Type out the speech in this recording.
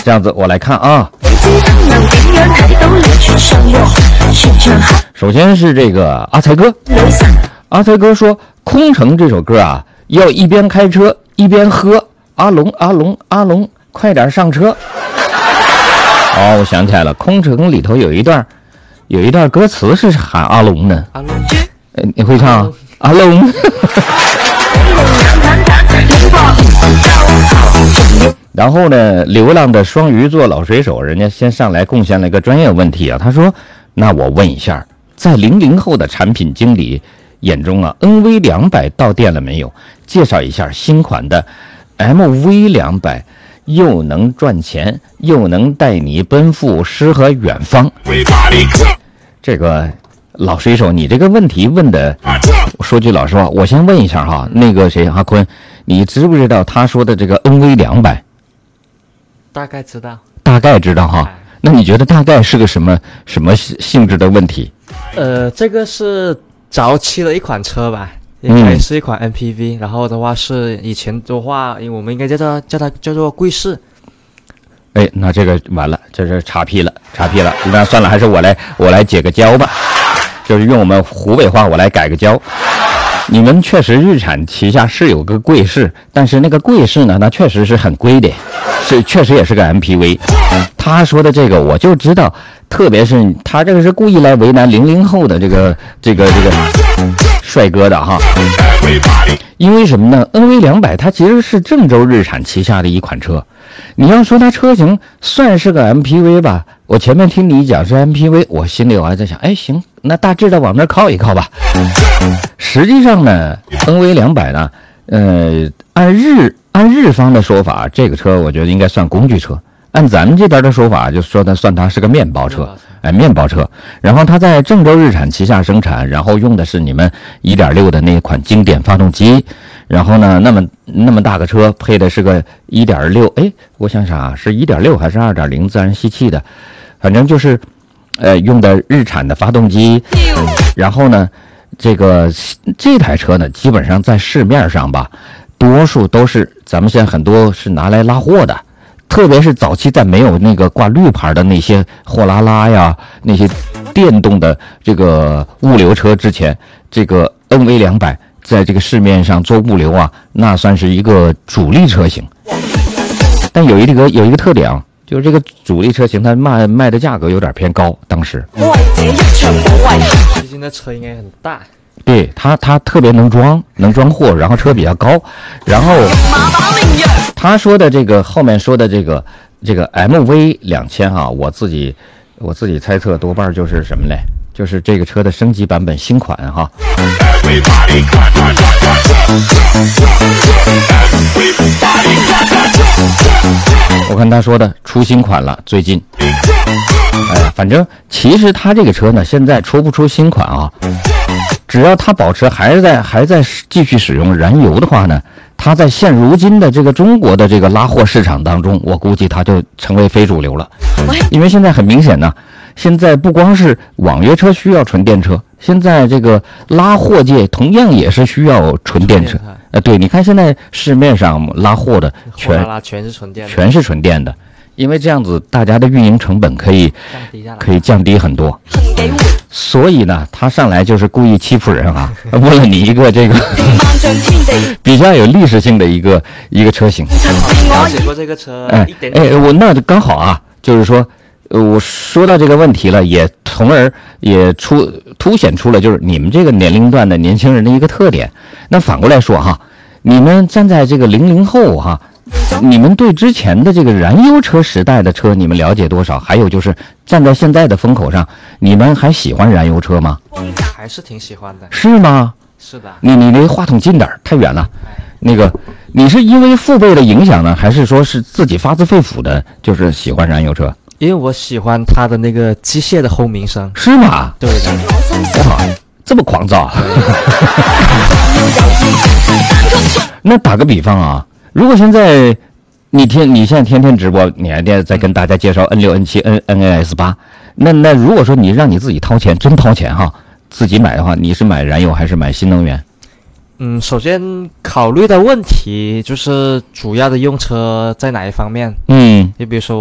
这样子我来看啊。首先是这个阿才哥，阿才哥说空城这首歌啊，要一边开车一边喝阿龙阿龙阿龙，快点上车。哦，我想起来了，空城里头有一段歌词是喊阿龙的。 阿龙， 你会唱阿龙？然后呢，流浪的双鱼座老水手，人家先上来贡献了一个专业问题啊。他说：“那我问一下，在00后的产品经理眼中啊 ，NV200 到店了没有？介绍一下新款的 MV200。”又能赚钱，又能带你奔赴诗和远方。这个老水手，你这个问题问的，说句老实话，我先问一下哈，那个谁，阿坤，你知不知道他说的这个 NV200？ 大概知道。 大概知道哈。那你觉得大概是个什么性质的问题？ 这个是早期的一款车吧。应该是一款 MPV，然后的话是以前的话，因为我们应该叫它叫做贵士。 哎，那这个完了，这是岔劈了。那算了，还是我来解个胶吧，就是用我们湖北话我来改个胶。你们确实日产旗下是有个贵士，但是那个贵士呢，那确实是很贵的，确实也是个 MPV。他说的这个我就知道，特别是他这个是故意来为难00后的这个帅哥的哈。因为什么呢？ NV200 它其实是郑州日产旗下的一款车。你要说它车型算是个 MPV 吧，我前面听你讲是 MPV， 我心里我还在想，哎，行，那大致的往那靠一靠吧。实际上呢 ，NV200 呢，按日方的说法，这个车我觉得应该算工具车。按咱们这边的说法，就说算它是个面包车，面包车。然后它在郑州日产旗下生产，然后用的是你们 1.6 的那款经典发动机。然后呢，那么大个车配的是个 1.6， 哎，我想想啊，是 1.6 还是 2.0 自然吸气的，反正就是用的日产的发动机。然后呢，这台车呢，基本上在市面上吧，多数都是咱们现在很多是拿来拉货的。特别是早期在没有那个挂绿牌的那些货拉拉呀，那些电动的这个物流车之前，这个 NV200 在这个市面上做物流啊，那算是一个主力车型。但有一个特点啊，就是这个主力车型它卖的价格有点偏高，当时。 最近的车应该很大。 对，它特别能装货，然后车比较高，然后他说的这个后面说的这个 MV2000啊，我自己猜测多半就是什么嘞？就是这个车的升级版本新款哈。我看他说的出新款了，最近。哎呀，反正其实他这个车呢，现在出不出新款啊？只要它保持还在继续使用燃油的话呢，它在现如今的这个中国的这个拉货市场当中，我估计它就成为非主流了。因为现在很明显呢，现在不光是网约车需要纯电车，现在这个拉货界同样也是需要纯电车。对，你看现在市面上拉货的全是纯电的， 全是纯电的。因为这样子大家的运营成本可以降低很多，所以呢他上来就是故意欺负人啊，问了你一个这个比较有历史性的一个车型。 了解过这个车一点点。 我那刚好啊，就是说我说到这个问题了，也从而也凸显出了就是你们这个年龄段的年轻人的一个特点。那反过来说哈，你们站在这个00后哈，你们对之前的这个燃油车时代的车你们了解多少？还有就是站在现在的风口上，你们还喜欢燃油车吗？ 还是挺喜欢的。 是吗？ 是的。 你离话筒近点，太远了。那个你是因为父辈的影响呢，还是说是自己发自肺腑的就是喜欢燃油车？ 因为我喜欢它的那个机械的轰鸣声。 是吗？ 对的。 哇，这么狂躁。那打个比方啊，如果现在你现在天天直播，你还在跟大家介绍 N6、N7、NAS8，那如果说你让你自己掏钱，真掏钱哈，自己买的话，你是买燃油还是买新能源？ 首先考虑的问题就是主要的用车在哪一方面？ 就比如说